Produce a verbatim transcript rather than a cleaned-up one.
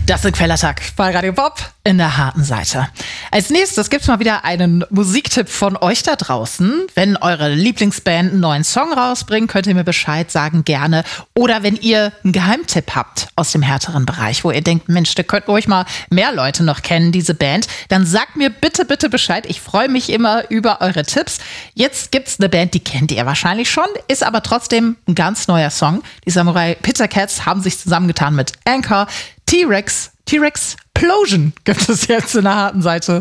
Das ist Quellertag bei Radio Bob in der harten Seite. Als nächstes gibt's mal wieder einen Musiktipp von euch da draußen. Wenn eure Lieblingsband einen neuen Song rausbringt, könnt ihr mir Bescheid sagen, gerne. Oder wenn ihr einen Geheimtipp habt aus dem härteren Bereich, wo ihr denkt, Mensch, da könnten ruhig mal mehr Leute noch kennen, diese Band, dann sagt mir bitte, bitte Bescheid. Ich freue mich immer über eure Tipps. Jetzt gibt's eine Band, die kennt ihr wahrscheinlich schon, ist aber trotzdem ein ganz neuer Song. Die Samurai Pizza Cats haben sich zusammengetan mit Anchor. T-Rex, T-Rex Plosion gibt es jetzt in der harten Seite.